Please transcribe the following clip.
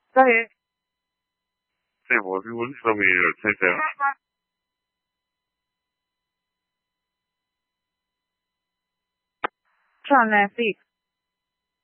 对， Sì, volevo sapere, sì. 转来 fix。